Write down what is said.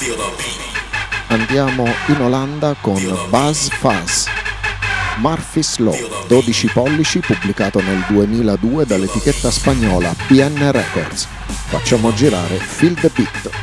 Andiamo in Olanda con Buzz Fuzz. Murphy's Law, 12 pollici, pubblicato nel 2002 dall'etichetta spagnola PN Records. Facciamo girare Feel the Beat.